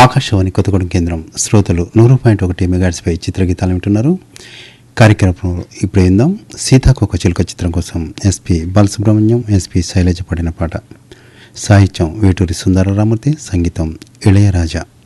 ఆకాశవాణి కొత్తగూడెం కేంద్రం శ్రోతలు 100.1 మెగాహెర్ట్జ్పై చిత్రగీతాలు వింటున్నారు. కార్యక్రమం ఇప్పుడు విందాం. సీతాకోక చిలుక చిత్రం కోసం ఎస్పి బాలసుబ్రహ్మణ్యం, ఎస్పి శైలజ పాడిన పాట. సాహిత్యం వేటూరి సుందరరామూర్తి, సంగీతం ఇళయరాజా.